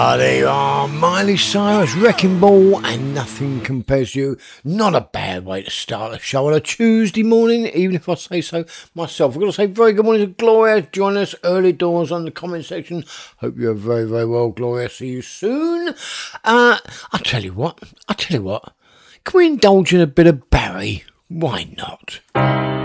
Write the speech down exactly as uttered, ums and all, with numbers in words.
Ah, there you are, Miley Cyrus, Wrecking Ball, and Nothing Compares to You. Not a bad way to start a show on a Tuesday morning, even if I say so myself. I've got to say very good morning to Gloria. Join us early doors on the comment section. Hope you're very, very well, Gloria. See you soon. Uh, I'll tell you what, I'll tell you what. Can we indulge in a bit of Barry? Why not?